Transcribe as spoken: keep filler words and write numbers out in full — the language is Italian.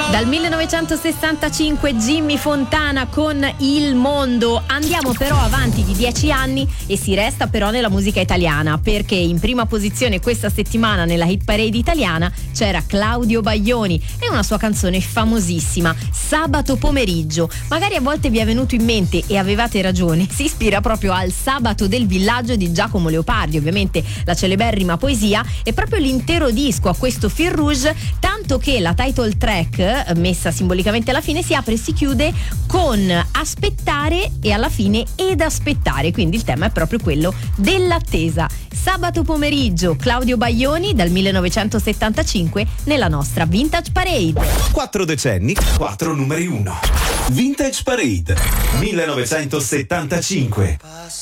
Dal millenovecentosessantacinque Jimmy Fontana con Il Mondo. Andiamo però avanti di dieci anni e si resta però nella musica italiana, perché in prima posizione questa settimana nella hit parade italiana c'era Claudio Baglioni e una sua canzone famosissima, Sabato pomeriggio. Magari a volte vi è venuto in mente, e avevate ragione, si ispira proprio al Sabato del villaggio di Giacomo Leopardi, ovviamente la celeberrima poesia, e proprio l'intero disco a questo fil rouge, tanto che la title track, messa simbolicamente alla fine, si apre e si chiude con aspettare e alla fine ed aspettare, quindi il tema è proprio quello dell'attesa. Sabato pomeriggio, Claudio Baglioni, dal millenovecentosettantacinque nella nostra Vintage Parade. Quattro decenni, quattro numeri uno. Vintage Parade millenovecentosettantacinque.